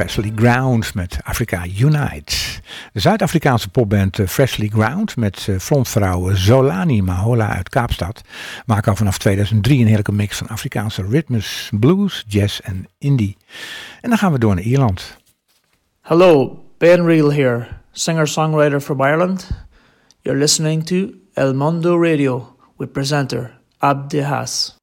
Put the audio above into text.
Freshly Ground met Africa Unite. De Zuid-Afrikaanse popband Freshly Ground met frontvrouw Zolani Mahola uit Kaapstad maken al vanaf 2003 een heerlijke mix van Afrikaanse ritmes, blues, jazz en indie. En dan gaan we door naar Ierland. Hello, Ben Reel here, singer-songwriter from Ireland. You're listening to El Mundo Radio with presenter Abdi Haas.